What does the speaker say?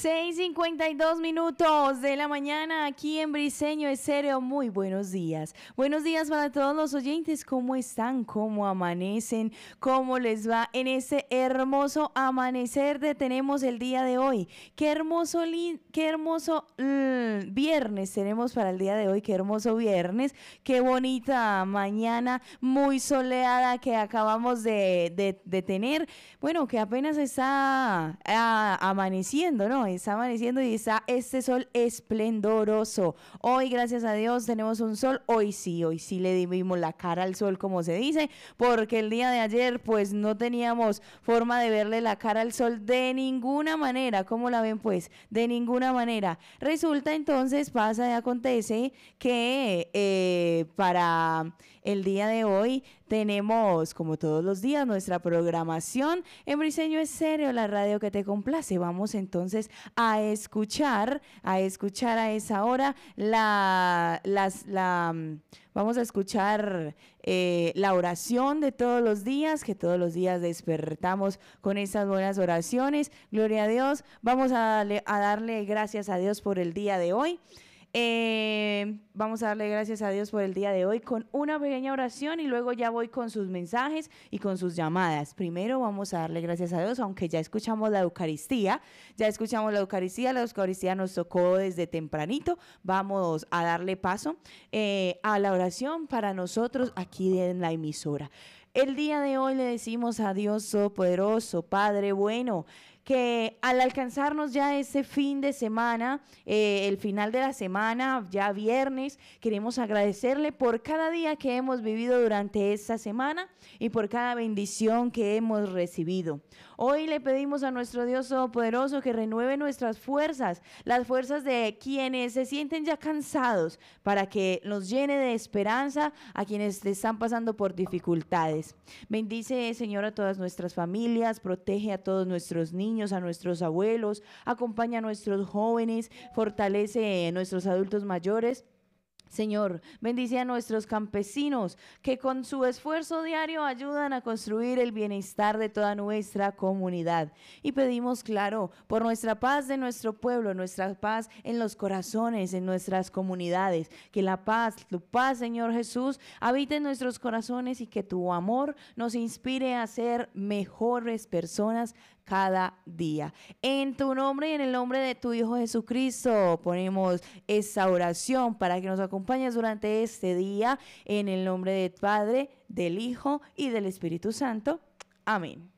6:52 de la mañana aquí en Briseño Estéreo. Muy buenos días. Buenos días para todos los oyentes. ¿Cómo están? ¿Cómo amanecen? ¿Cómo les va en este hermoso amanecer que tenemos el día de hoy? Qué hermoso viernes tenemos para el día de hoy. Qué hermoso viernes. Qué bonita mañana muy soleada que acabamos de tener. Bueno, que apenas está amaneciendo, ¿no? Está amaneciendo y está este sol esplendoroso. Hoy, gracias a Dios, tenemos un sol. Hoy sí le dimos la cara al sol, como se dice, porque el día de ayer, pues, no teníamos forma de verle la cara al sol de ninguna manera. ¿Cómo la ven, pues? De ninguna manera. Resulta, entonces, pasa y acontece que para el día de hoy tenemos, como todos los días, nuestra programación en Briseño Estéreo, la radio que te complace. Vamos entonces a escuchar a esa hora vamos a escuchar la oración de todos los días, que todos los días despertamos con esas buenas oraciones. Gloria a Dios. Vamos a darle gracias a Dios por el día de hoy. Vamos a darle gracias a Dios por el día de hoy con una pequeña oración y luego ya voy con sus mensajes y con sus llamadas. Primero vamos a darle gracias a Dios, aunque ya escuchamos la Eucaristía, la Eucaristía nos tocó desde tempranito. Vamos a darle paso a la oración para nosotros aquí en la emisora. El día de hoy le decimos a Dios Todopoderoso, Padre bueno, que al alcanzarnos ya ese fin de semana, el final de la semana, ya viernes, queremos agradecerle por cada día que hemos vivido durante esta semana y por cada bendición que hemos recibido. Hoy le pedimos a nuestro Dios Todopoderoso que renueve nuestras fuerzas, las fuerzas de quienes se sienten ya cansados, para que nos llene de esperanza a quienes están pasando por dificultades. Bendice, Señor, a todas nuestras familias, protege a todos nuestros niños, a nuestros abuelos, acompaña a nuestros jóvenes, fortalece a nuestros adultos mayores. Señor, bendice a nuestros campesinos que con su esfuerzo diario ayudan a construir el bienestar de toda nuestra comunidad. Y pedimos, claro, por nuestra paz de nuestro pueblo, nuestra paz en los corazones, en nuestras comunidades. Que la paz, tu paz, Señor Jesús, habite en nuestros corazones y que tu amor nos inspire a ser mejores personas cada día. En tu nombre y en el nombre de tu Hijo Jesucristo ponemos esta oración para que nos acompañes durante este día, en el nombre del Padre, del Hijo y del Espíritu Santo. Amén.